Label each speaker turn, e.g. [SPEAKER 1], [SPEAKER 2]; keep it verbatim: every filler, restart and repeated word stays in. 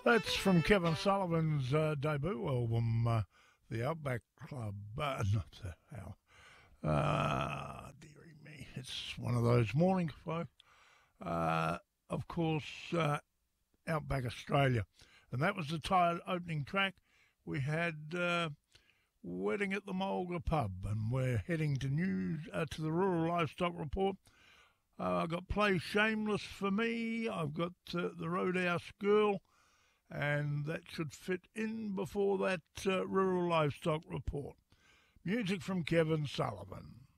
[SPEAKER 1] That's from Kevin Sullivan's uh, debut album, uh, The Outback Club. Uh, not the how. Uh, dearie me, it's one of those mornings, folks. Uh, of course, uh, Outback Australia, and that was the title opening track. We had uh, Wedding at the Mulga Pub, and we're heading to news uh, to the Rural Livestock Report. Uh, I've got Play Shameless for Me. I've got uh, the Roadhouse Girl, and that should fit in before that uh, Rural Livestock Report. Music from Kevin Sullivan.